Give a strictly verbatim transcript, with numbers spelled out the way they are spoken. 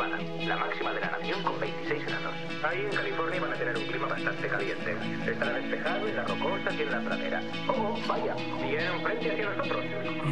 Nevada, la máxima de la nación con veintiséis grados. Ahí en California van a tener un clima bastante caliente. Estará despejado en la rocosa y en la pradera. Oh, vaya, vienen frente hacia nosotros.